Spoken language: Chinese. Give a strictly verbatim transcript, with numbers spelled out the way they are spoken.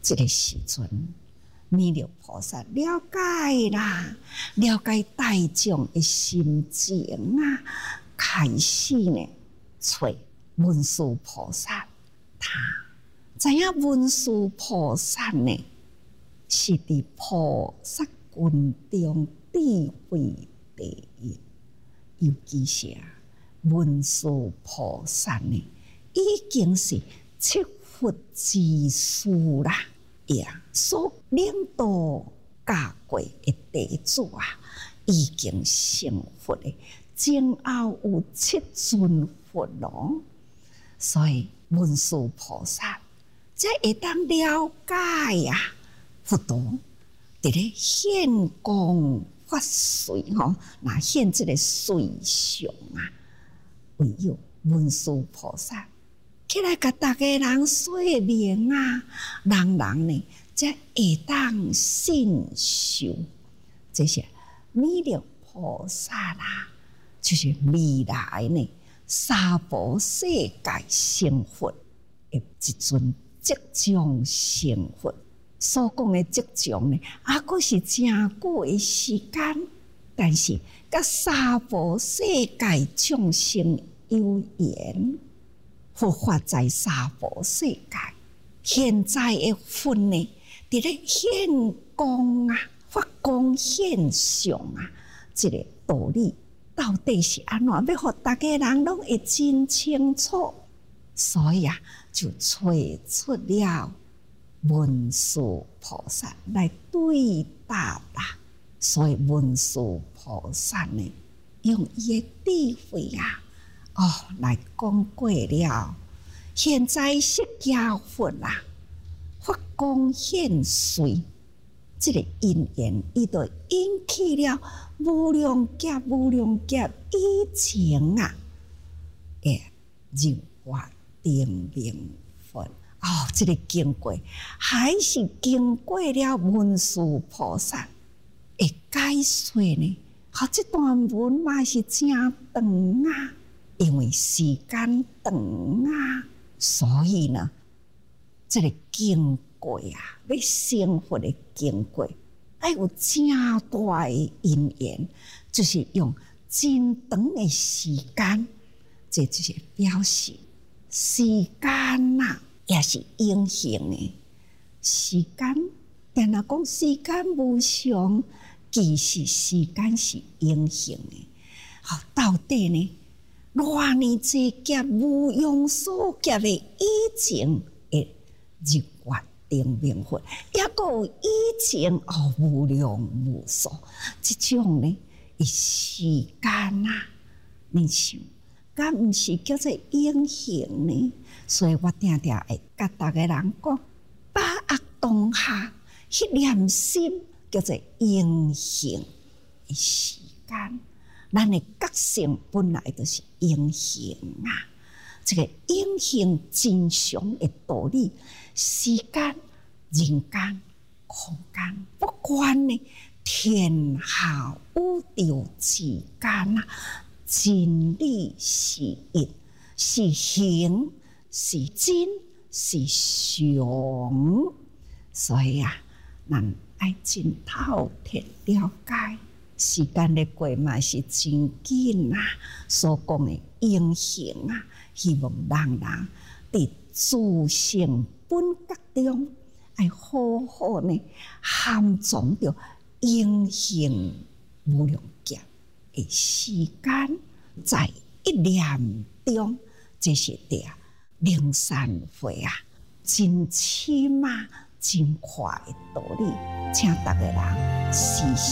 这个时阵，弥勒菩萨了解啦，了解大众的心情啊，开始呢找文殊菩萨。他知影文殊菩萨呢，是伫菩萨群中智慧第一，尤其是啊，文殊菩萨呢，已经是七佛之师啦，也所领导教过的弟子啊，已经成佛的，前后有七尊佛咯，所以文殊菩萨才会当了解呀、啊，佛陀伫咧现光发水吼，那现这个水相啊，唯有文殊菩萨起来甲大家人说明啊，人人呢才会当信受。这些弥勒菩萨啦，就是未来呢娑婆世界成佛的一尊即将成佛。所讲的即将呢，啊，佫是真久的时间，但是甲娑婆世界众生有缘，佛法在娑婆世界，现在的佛呢，伫咧现光啊，发光现象啊，这个道理到底是安怎？要互大家人拢会真清楚，所以啊，就找出了文殊菩萨来对答啦。所以文殊菩萨呢，用伊的智慧啊，哦，来讲过了。现在释迦佛啦，发光现水，这个因缘，伊就引起了无量劫、无量劫以前啊，诶，入我定明佛。哦，这个经过还是经过了文殊菩萨的解说呢。好，这段文嘛是真长啊，因为时间长啊，所以呢，这个经过啊，要成佛的经过，要有真大的因缘，就是用真长的时间，这就是表示时间啊。也是永恒的时间，但若讲时间无常，其实时间是永恒的。好，到底呢？偌尼济劫无用所劫的以前的入我定明佛，也佫有以前哦无量无数，这种呢，的时间啊，你想，敢毋是叫做永恒呢？所以我定定会甲大家人讲，把握当下，迄念心叫做永恒的时间。咱的觉性本来就是永恒啊，这个永恒真常的道理，时间、人间、空间，不管呢天下宇宙之间啊，真理是一，是行。是真是常，所以啊，咱爱真透彻了解，时间的过嘛是真紧啊。所讲的永恒啊，希望人人伫自性本觉中，爱好好呢含藏着永恒无量劫的时间，在一念中，这是对啊。灵山会啊，真深啊，真快的道理，请大家人时时